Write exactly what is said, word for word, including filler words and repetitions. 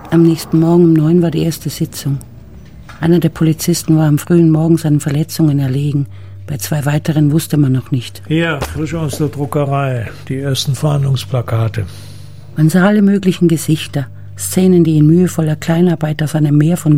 Am nächsten Morgen um neun war die erste Sitzung. Einer der Polizisten war am frühen Morgen seinen Verletzungen erlegen. Bei zwei weiteren wusste man noch nicht. Hier, frisch aus der Druckerei, die ersten Fahndungsplakate. Man sah alle möglichen Gesichter, Szenen, die in mühevoller Kleinarbeit aus einem Meer von